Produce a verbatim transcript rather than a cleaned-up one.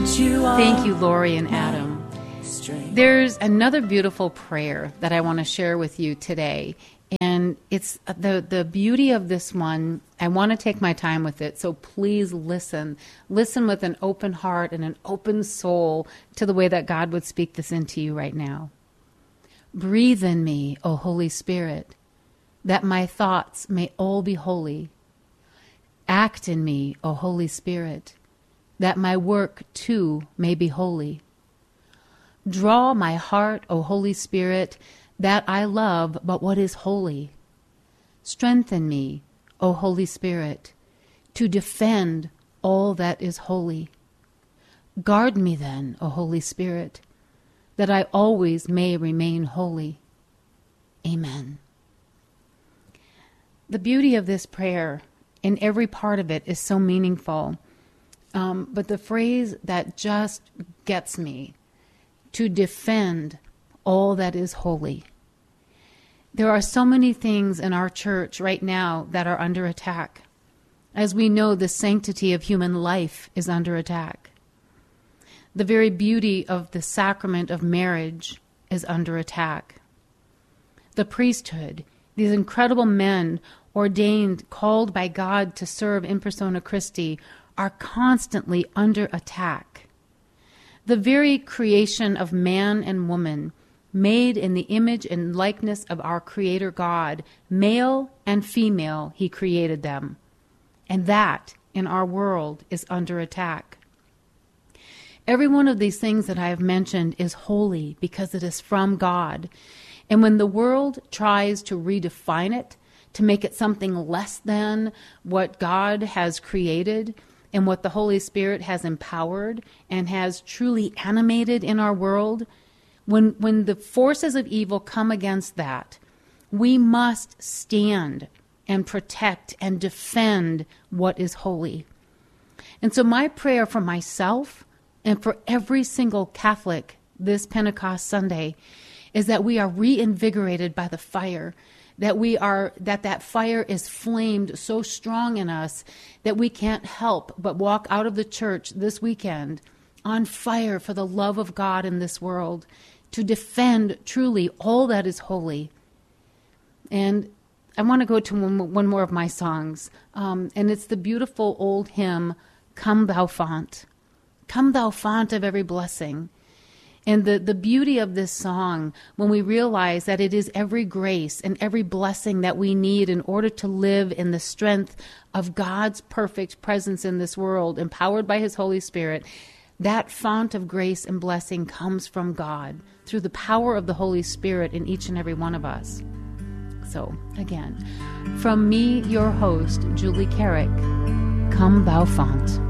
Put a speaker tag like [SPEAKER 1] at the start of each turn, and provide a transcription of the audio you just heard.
[SPEAKER 1] Thank you, Lori and Adam. There's another beautiful prayer that I want to share with you today. And it's the, the beauty of this one. I want to take my time with it. So please listen. Listen with an open heart and an open soul to the way that God would speak this into you right now. Breathe in me, O Holy Spirit, that my thoughts may all be holy. Act in me, O Holy Spirit, that my work too may be holy. Draw my heart, O Holy Spirit, that I love but what is holy. Strengthen me, O Holy Spirit, to defend all that is holy. Guard me then, O Holy Spirit, that I always may remain holy. Amen. The beauty of this prayer, in every part of it, is so meaningful. Um, but the phrase that just gets me, to defend all that is holy. There are so many things in our church right now that are under attack. As we know, the sanctity of human life is under attack. The very beauty of the sacrament of marriage is under attack. The priesthood, these incredible men ordained, called by God to serve in persona Christi, are constantly under attack. The very creation of man and woman, made in the image and likeness of our Creator God, male and female, He created them. And that, in our world, is under attack. Every one of these things that I have mentioned is holy because it is from God. And when the world tries to redefine it, to make it something less than what God has created, and what the Holy Spirit has empowered and has truly animated in our world, when when the forces of evil come against that, we must stand and protect and defend what is holy. And so my prayer for myself and for every single Catholic this Pentecost Sunday is that we are reinvigorated by the fire, that we are, that that fire is flamed so strong in us that we can't help but walk out of the church this weekend on fire for the love of God in this world, to defend truly all that is holy. And I want to go to one, one more of my songs, um, and it's the beautiful old hymn, Come Thou Font. Come Thou Font of every blessing. And the, the beauty of this song, when we realize that it is every grace and every blessing that we need in order to live in the strength of God's perfect presence in this world, empowered by His Holy Spirit, that font of grace and blessing comes from God through the power of the Holy Spirit in each and every one of us. So, again, from me, your host, Julie Carrick, Come Thou Font.